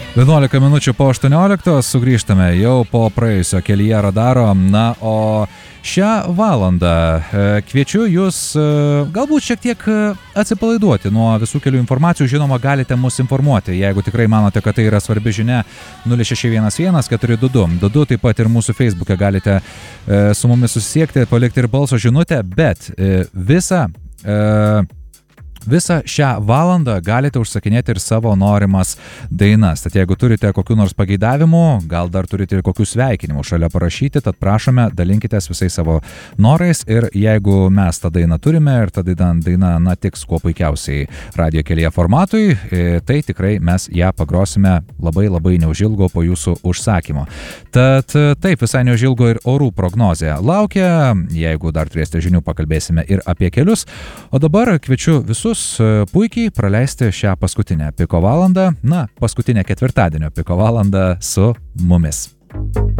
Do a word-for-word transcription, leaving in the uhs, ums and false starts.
vienuolika minučių po aštuonioliktos sugrįžtame jau po praėjusio kelyje radaro. Na, o šią valandą kviečiu jūs galbūt šiek tiek atsipalaiduoti nuo visų kelių informacijų. Žinoma, galite mus informuoti, jeigu tikrai manote, kad tai yra svarbi žinia. nulis šeši vienas vienas keturi du du du du, taip pat ir mūsų Facebook'e galite su mumis susisiekti, palikti ir balso žinutę, bet visą Visą šią valandą galite užsakinėti ir savo norimas dainas. Tad jeigu turite kokių nors pageidavimų, gal dar turite ir kokių sveikinimų šalia parašyti, tad prašome, dalinkitės visais savo norais ir jeigu mes tą dainą turime ir ta daina, daina na, tiks kuo puikiausiai radio kelyje formatui, tai tikrai mes ją pagrosime labai labai neužilgo po jūsų užsakymo. Tad taip, visai neužilgo ir orų prognozė laukia. Jeigu dar turėsite žinių, pakalbėsime ir apie kelius. O dabar kviečiu visus puikiai praleisti šią paskutinę piko valandą, na, paskutinę ketvirtadienio piko valandą su mumis.